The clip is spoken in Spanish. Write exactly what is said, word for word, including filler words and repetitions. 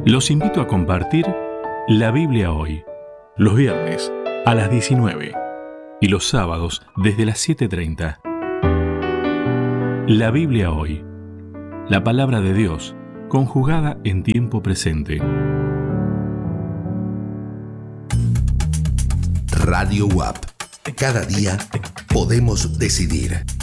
Los invito a compartir la Biblia hoy, los viernes a las diecinueve y los sábados desde las siete treinta. La Biblia hoy, la palabra de Dios conjugada en tiempo presente. Radio U A P. Cada día podemos decidir.